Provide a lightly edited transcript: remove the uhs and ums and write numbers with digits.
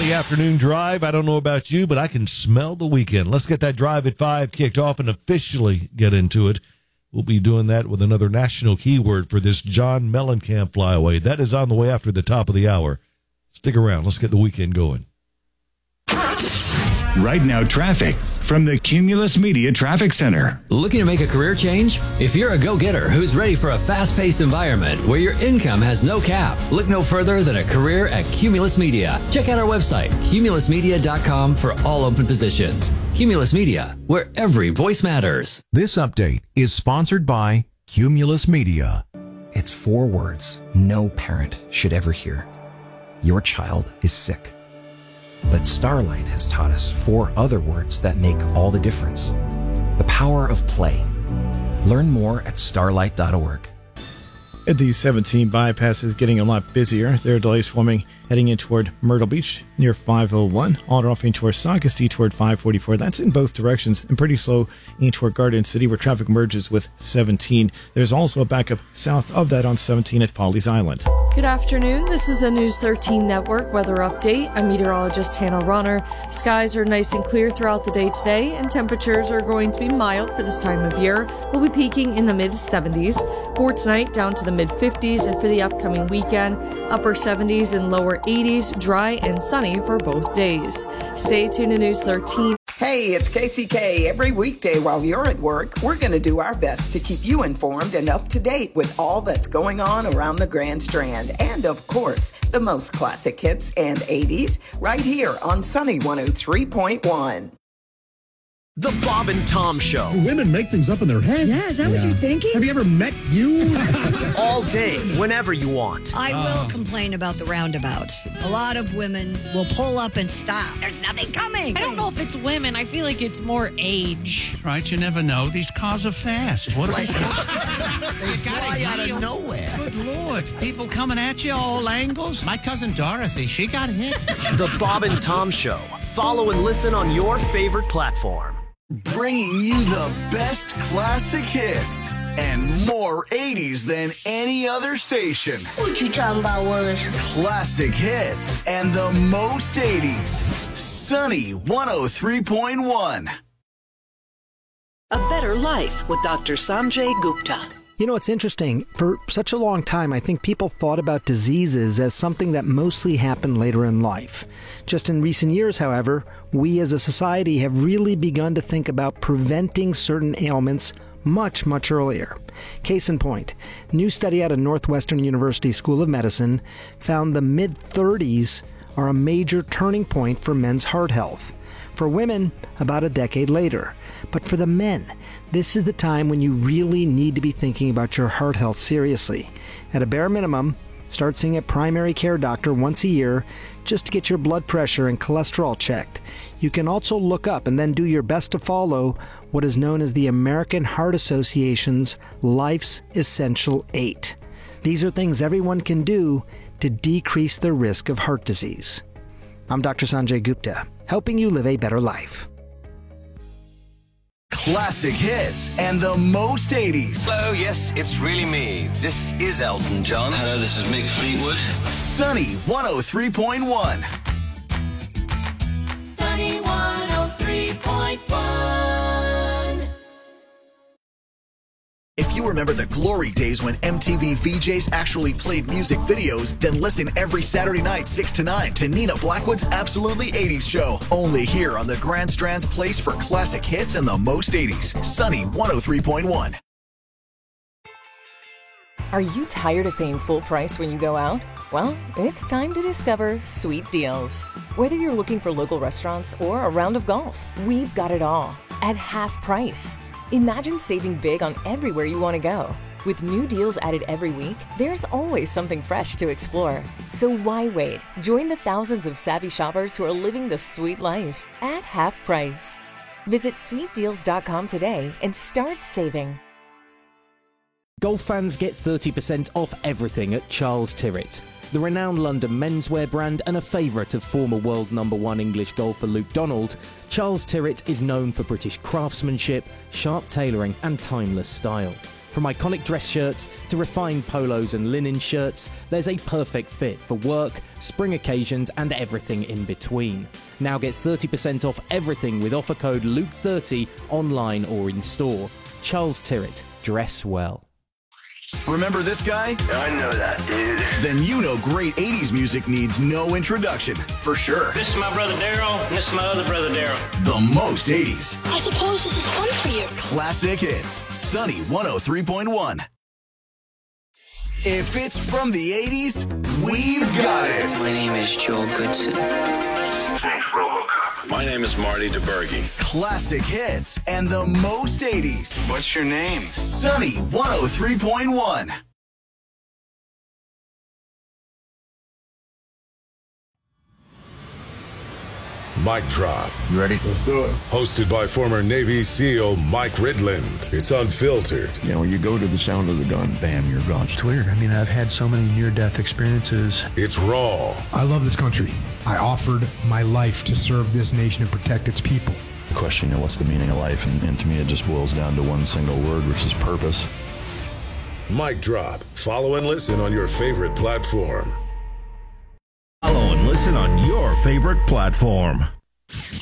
Friday afternoon drive. I don't know about you, but I can smell the weekend. Let's get that drive at 5 kicked off and officially get into it. We'll be doing that with another national keyword for this John Mellencamp flyaway. That is on the way after the top of the hour. Stick around. Let's get the weekend going. Right now, traffic from the Cumulus Media Traffic Center. Looking to make a career change? If you're a go-getter who's ready for a fast-paced environment where your income has no cap, look no further than a career at Cumulus Media. Check out our website, cumulusmedia.com, for all open positions. Cumulus Media, where every voice matters. This update is sponsored by Cumulus Media. It's 4 words no parent should ever hear. Your child is sick. But Starlight has taught us 4 other words that make all the difference. The power of play. Learn more at starlight.org. The 17 bypass is getting a lot busier. There are delays forming heading in toward Myrtle Beach near 501. On off in toward Saugus toward 544. That's in both directions, and pretty slow in toward Garden City where traffic merges with 17. There's also a backup south of that on 17 at Pawleys Island. Good afternoon. This is a News 13 Network weather update. I'm meteorologist Hannah Ronner. Skies are nice and clear throughout the day today, and temperatures are going to be mild for this time of year. We'll be peaking in the mid-70s. For tonight, down to the mid-50s, and for the upcoming weekend, upper 70s and lower 80s, dry and sunny for both days. Stay tuned to News 13. Hey, it's KCK. Every weekday while you're at work, we're going to do our best to keep you informed and up to date with all that's going on around the Grand Strand. And, of course, the most classic hits and 80s right here on Sunny 103.1. The Bob and Tom Show. Women make things up in their head. Yeah, is that what you're thinking? Have you ever met you? All day, whenever you want. I will complain about the roundabouts. A lot of women will pull up and stop. There's nothing coming. I don't know if it's women. I feel like it's more age. Right, you never know. These cars are fast. What they fly out of nowhere. Good Lord. People coming at you all angles. My cousin Dorothy, she got hit. The Bob and Tom Show. Follow and listen on your favorite platform. Bringing you the best classic hits and more 80s than any other station. What you talking about, Willis? Classic hits and the most 80s. Sunny 103.1. A Better Life with Dr. Sanjay Gupta. You know, it's interesting. For such a long time, I think people thought about diseases as something that mostly happened later in life. Just in recent years, however, we as a society have really begun to think about preventing certain ailments much, much earlier. Case in point, new study out of Northwestern University School of Medicine found the mid-30s are a major turning point for men's heart health. For women, about a decade later. But for the men, this is the time when you really need to be thinking about your heart health seriously. At a bare minimum, start seeing a primary care doctor once a year just to get your blood pressure and cholesterol checked. You can also look up and then do your best to follow what is known as the American Heart Association's Life's Essential 8. These are things everyone can do to decrease the risk of heart disease. I'm Dr. Sanjay Gupta, helping you live a better life. Classic hits and the most 80s. Hello, yes, it's really me. This is Elton John. Hello, this is Mick Fleetwood. Sunny 103.1. Sunny 103.1. If you remember the glory days when MTV VJs actually played music videos, then listen every Saturday night 6 to 9 to Nina Blackwood's Absolutely 80s show. Only here on the Grand Strand's place for classic hits and the most 80s. Sunny 103.1. Are you tired of paying full price when you go out? Well, it's time to discover Sweet Deals. Whether you're looking for local restaurants or a round of golf, we've got it all at half price. Imagine saving big on everywhere you want to go. With new deals added every week, there's always something fresh to explore. So why wait? Join the thousands of savvy shoppers who are living the sweet life at half price. Visit sweetdeals.com today and start saving. Golf fans get 30% off everything at Charles Tyrwhitt. The renowned London menswear brand and a favourite of former world #1 English golfer Luke Donald, Charles Tyrwhitt is known for British craftsmanship, sharp tailoring and timeless style. From iconic dress shirts to refined polos and linen shirts, there's a perfect fit for work, spring occasions, and everything in between. Now get 30% off everything with offer code Luke30 online or in store. Charles Tyrwhitt, dress well. Remember this guy? I know that, dude. Then you know great 80s music needs no introduction, for sure. This is my brother Daryl, and this is my other brother Daryl. The most 80s. I suppose this is fun for you. Classic hits, Sunny 103.1. If it's from the 80s, we've got it. My name is Joel Goodson. My name is Marty DeBerge. Classic hits and the most 80s. What's your name? Sunny 103.1. Mic Drop. You ready? Let's do it. Hosted by former Navy SEAL Mike Ridland. It's unfiltered. You know, when you go to the sound of the gun, bam, you're gone. It's weird. I mean, I've had so many near-death experiences. It's raw. I love this country. I offered my life to serve this nation and protect its people. The question, you know, what's the meaning of life? And to me, it just boils down to one single word, which is purpose. Mic Drop. Follow and listen on your favorite platform. Follow and listen on your favorite platform.